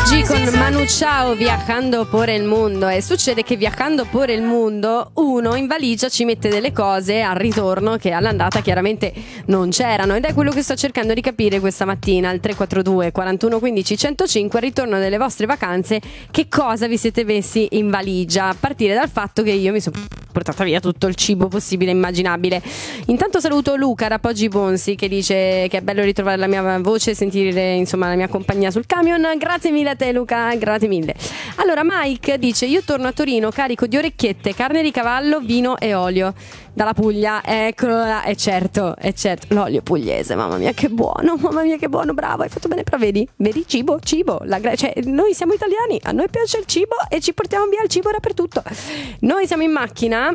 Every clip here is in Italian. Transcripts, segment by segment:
Oggi con Manu Chao, viajando por el mundo. E succede che viajando por el mundo uno in valigia ci mette delle cose al ritorno che all'andata chiaramente non c'erano, ed è quello che sto cercando di capire questa mattina al 342 41 15 105 al ritorno delle vostre vacanze. Che cosa vi siete messi in valigia? A partire dal fatto che io mi sono portata via tutto il cibo possibile e immaginabile. Intanto saluto Luca da Poggi Bonsi, che dice che è bello ritrovare la mia voce, sentire insomma la mia compagnia sul camion. Grazie mille a te Luca, grazie mille. Allora Mike dice: io torno a Torino carico di orecchiette, carne di cavallo, vino e olio dalla Puglia. Eccola, è certo, l'olio pugliese, mamma mia che buono, bravo, hai fatto bene. Però vedi cibo, cioè noi siamo italiani, a noi piace il cibo e ci portiamo via il cibo dappertutto. Noi siamo in macchina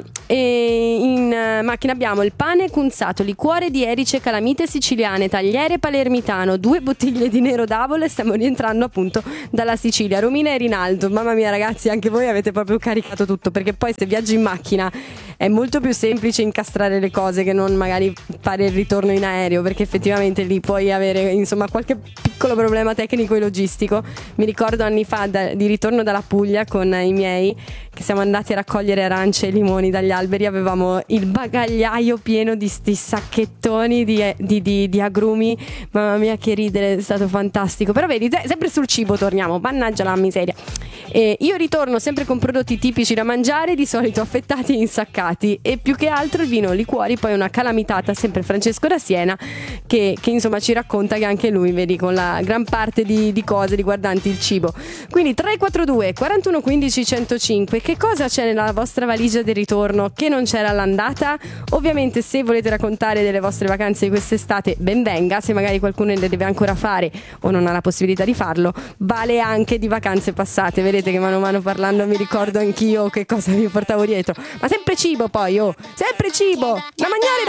e in macchina abbiamo il pane cunzato, liquore di erice, calamite siciliane, tagliere palermitano, 2 bottiglie di nero d'avola e stiamo rientrando appunto dalla Sicilia. Romina e Rinaldo, mamma mia ragazzi, anche voi avete proprio caricato tutto, perché poi se viaggi in macchina è molto più semplice incastrare le cose che non magari fare il ritorno in aereo, perché effettivamente lì puoi avere insomma qualche piccolo problema tecnico e logistico. Mi ricordo anni fa di ritorno dalla Puglia con i miei, che siamo andati a raccogliere arance e limoni dagli alberi, avevamo il bagagliaio pieno di sti sacchettoni di agrumi, mamma mia che ridere, è stato fantastico. Però vedi, sempre sul cibo torniamo, mannaggia la miseria. Io ritorno sempre con prodotti tipici da mangiare, di solito affettati e insaccati, e più che altro il vino, liquori, poi una calamitata, sempre Francesco da Siena, che insomma ci racconta che anche lui, vedi, con la gran parte di cose riguardanti il cibo. Quindi 342 41 15 105, che cosa c'è nella vostra valigia del ritorno che non c'era all'andata? Ovviamente se volete raccontare delle vostre vacanze di quest'estate, ben venga. Se magari qualcuno le deve ancora fare o non ha la possibilità di farlo, vale anche di vacanze passate. Vedete che mano a mano parlando mi ricordo anch'io che cosa mi portavo dietro, ma sempre cibo, poi sempre cibo da mangiare.